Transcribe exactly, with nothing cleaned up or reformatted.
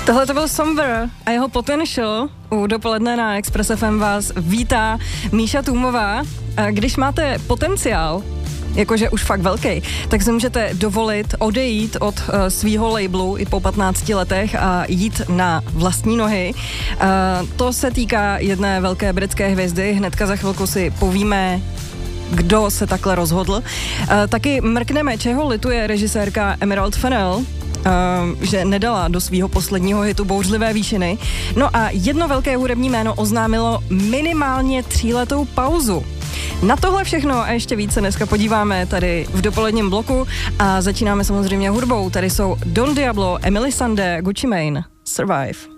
Tohle to byl Somewhere a jeho Potential. U Dopoledne na Express F M vás vítá Míša Tůmová. Když máte potenciál, jakože už fakt velký, tak si můžete dovolit odejít od uh, svýho labelu i po patnácti letech a jít na vlastní nohy. Uh, to se týká jedné velké britské hvězdy. Hnedka za chvilku si povíme, kdo se takhle rozhodl. Uh, taky mrkneme, čeho lituje režisérka Emerald Fennell, Uh, že nedala do svého posledního hitu Bouřlivé výšiny. No a jedno velké hudební jméno oznámilo minimálně tříletou pauzu. Na tohle všechno a ještě více dneska podíváme tady v dopoledním bloku a začínáme samozřejmě hudbou. Tady jsou Don Diablo, Emily Sandé, Gucci Mane, Survive.